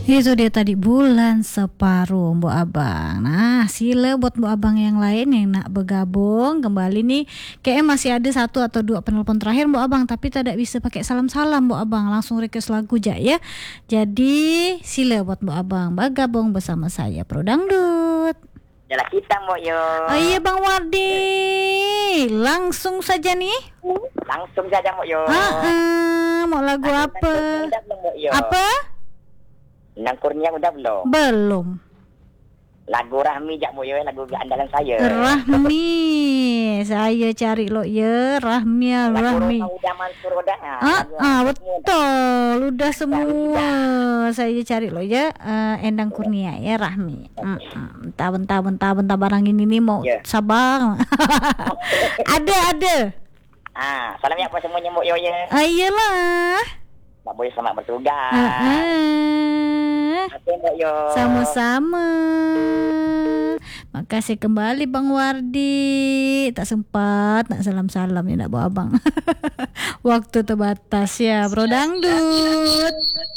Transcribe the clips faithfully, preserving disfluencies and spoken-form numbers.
Itu dia tadi Bulan Separuh Mbok Abang. Nah, sila buat Mbok Abang yang lain yang nak bergabung kembali nih. Kayaknya masih ada satu atau dua penelpon terakhir Mbok Abang, tapi tidak bisa pakai salam-salam Mbok Abang. Langsung request lagu aja ya. Jadi sila buat Mbok Abang bergabung bersama saya Pro Dangdut. Jalan kita Mbok yo. Oh iya Bang Wardi. Langsung saja nih. Langsung saja Mbok yo. Ah, mau lagu Ada apa? udah belum, Mbok, yo? Apa? Nang Kurnia udah belum? Belum. Lagu Rahmi jak Mbok yo, lagu andalan saya. Rahmi, saya cari lo ya, Rahmi, Lagu Rahmi. Roma udah Mansur udah. Ah, Lagu ah Rahmi betul, udah semua. Udah. Saya cari lo ya, eh, Endang Kurnia ya, Rahmi. Mm, mm. Bentar, bentar, bentar, bentar, barang ini nih mau Ya. sabar. ada, ada. Ah, salamnya apa semuanya Mbok yo ya. Ah, iyalah. Mbak Boy selamat bertugas. Ah, ah. Oke Mbok yo. Sama-sama. Makasih kembali Bang Wardi. Tak sempat nak salam-salam ya nak bawa abang. Waktu terbatas ya Bro Dangdut.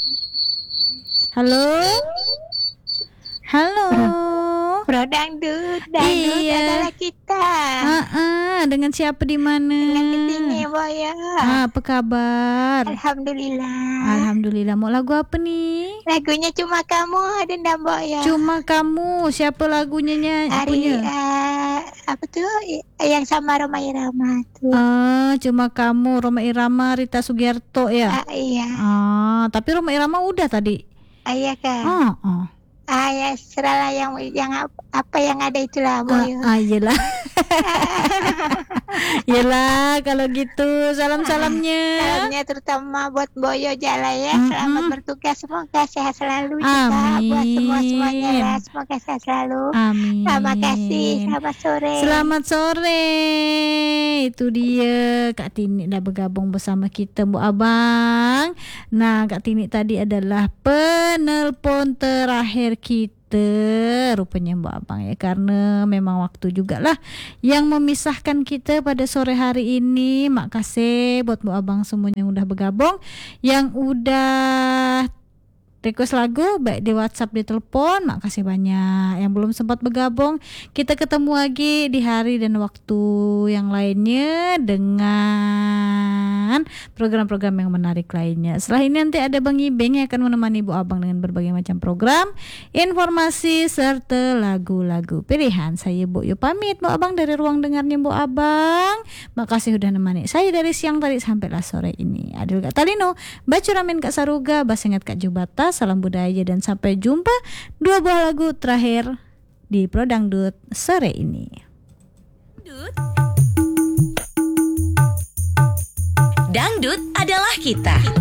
Halo. Halo. Bro Dangdut, Dangdut Iya. adalah kita. Ah, ah, dengan siapa di mana? Dengan kesini Boya. Ah, apa kabar? Alhamdulillah. Alhamdulillah. Mau lagu apa nih? Lagunya cuma kamu ada ndak Boya? Cuma kamu. Siapa lagunya nya- Hari punya? uh, apa tuh yang sama Roma Irama tuh. Ah, cuma kamu Roma Irama, Rita Sugiarto ya. Ah, iya. Ah, tapi Roma Irama udah tadi. Ah, iya kan. Ah, ah. Ah, ya seralah yang yang ap- apa yang ada itulah Boya. Ah, ah iyalah. Iyalah kalau gitu salam-salamnya. Salamnya terutama buat Boyo Jala ya. Mm-mm. Selamat bertugas, semoga sehat selalu juga Amin. buat semua semuanya ya. Semoga sehat selalu. Amin. Terima kasih. Selamat sore. Selamat sore. Itu dia Kak Tini dah bergabung bersama kita Bu Abang. Nah, Kak Tini tadi adalah penelpon terakhir kita rupanya Mbak Abang ya, karena memang waktu jugalah yang memisahkan kita pada sore hari ini. Makasih buat Bu Abang semuanya yang udah bergabung, yang udah request lagu baik di WhatsApp, di telepon. Makasih banyak. Yang belum sempat bergabung, kita ketemu lagi di hari dan waktu yang lainnya dengan program-program yang menarik lainnya. Setelah ini nanti ada Bang Ibeng yang akan menemani Bu Abang dengan berbagai macam program, informasi serta lagu-lagu pilihan. Saya Bu Yu pamit Bu Abang dari ruang dengarnya Bu Abang. Makasih udah nemani saya dari siang tadi sampailah sore ini. Adil Kak Talino, Bacu Ramin Kak Saruga, Basengat Kak Jubata. Salam budaya dan sampai jumpa dua buah lagu terakhir di Pro Dangdut sore ini. Dangdut adalah kita.